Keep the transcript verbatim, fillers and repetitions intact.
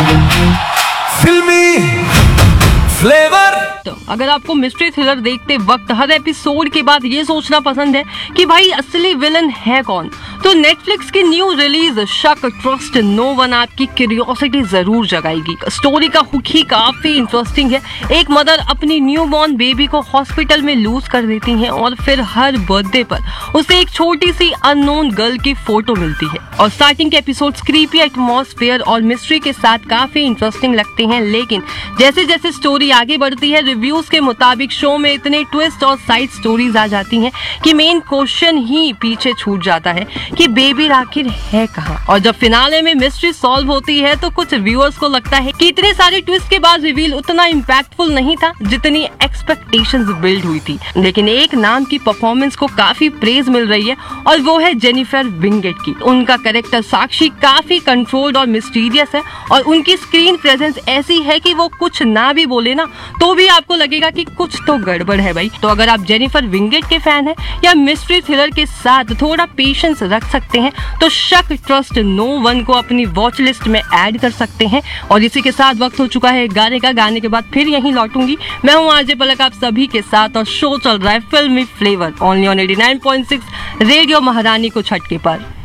फिल्मी फ्लेवर। तो अगर आपको मिस्ट्री थ्रिलर देखते वक्त हर एपिसोड के बाद ये सोचना पसंद है कि भाई असली विलन है कौन, तो नेटफ्लिक्स की न्यू रिलीज शक ट्रस्ट नो वन आपकी क्यूरियोसिटी जरूर जगाएगी। स्टोरी का हुक ही काफी इंटरेस्टिंग है। एक मदर अपनी न्यू बॉर्न बेबी को हॉस्पिटल में लूज कर देती हैं और फिर हर बर्थडे पर उसे एक छोटी सी अननोन गर्ल की फोटो मिलती है। और स्टार्टिंग के एपिसोड्स क्रीपी एटमॉस्फेयर और मिस्ट्री के साथ काफी इंटरेस्टिंग लगते हैं, लेकिन जैसे जैसे स्टोरी आगे बढ़ती है रिव्यूज के मुताबिक शो में इतने ट्विस्ट और साइड स्टोरीज आ जाती हैं कि मेन क्वेश्चन ही पीछे छूट जाता है कि बेबी आखिर है कहाँ। और जब फिनाले में मिस्ट्री सॉल्व होती है तो कुछ व्यूअर्स को लगता है कि इतने सारे ट्विस्ट के बाद रिवील उतना इम्पैक्टफुल नहीं था जितनी एक्सपेक्टेशंस बिल्ड हुई थी। लेकिन एक नाम की परफॉर्मेंस को काफी प्रेज मिल रही है और वो है जेनिफर विंगेट की। उनका कैरेक्टर साक्षी काफी कंट्रोल्ड और मिस्टीरियस है और उनकी स्क्रीन प्रेजेंस ऐसी है कि वो कुछ ना भी बोले ना तो भी आपको लगेगा कि कुछ तो गड़बड़ है भाई। तो अगर आप जेनिफर विंगेट के फैन हैं या मिस्ट्री थ्रिलर के साथ थोड़ा पेशेंस रख सकते हैं तो शक ट्रस्ट नो वन को अपनी वॉच लिस्ट में ऐड कर सकते हैं। और इसी के साथ वक्त हो चुका है गाने का। गाने के बाद फिर यहीं लौटूंगी। मैं हूँ आरजे पलक आप सभी के साथ और शो चल रहा है फिल्मी flavour only on eighty nine point six radio महारानी को छटके पर।